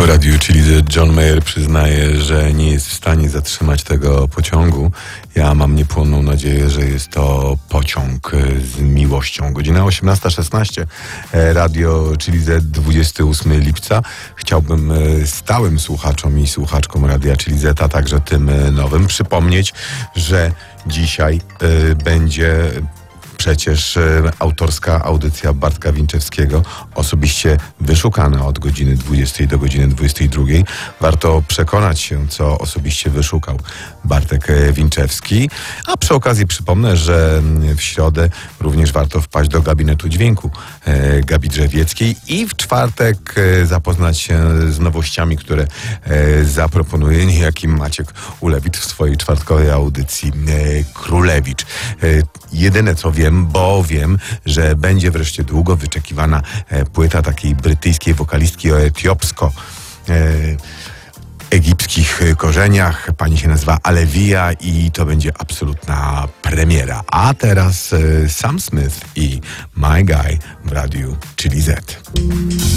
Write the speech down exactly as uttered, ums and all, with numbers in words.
W radiu Chili John Mayer przyznaje, że nie jest w stanie zatrzymać tego pociągu. Ja mam niepłonną nadzieję, że jest to pociąg z miłością. Godzina osiemnasta szesnaście, radio Chili Z, dwudziestego ósmego lipca. Chciałbym stałym słuchaczom i słuchaczkom radia Chili Z, a także tym nowym przypomnieć, że dzisiaj y, będzie przecież e, autorska audycja Bartka Winczewskiego, osobiście wyszukana od godziny dwudziestej do godziny dwudziestej drugiej. Warto przekonać się, co osobiście wyszukał Bartek Winczewski. A przy okazji przypomnę, że w środę również warto wpaść do gabinetu dźwięku e, Gabi Drzewieckiej i w czwartek e, zapoznać się z nowościami, które e, zaproponuje niejaki Maciek Ulewicz w swojej czwartkowej audycji e, Królewicz. E, jedyne co wiem, bo wiem, że będzie wreszcie długo wyczekiwana e, płyta takiej brytyjskiej wokalistki o etiopsko e, egipskich korzeniach. Pani się nazywa Alevia i to będzie absolutna premiera. A teraz e, Sam Smith i My Guy w radiu Chili Z.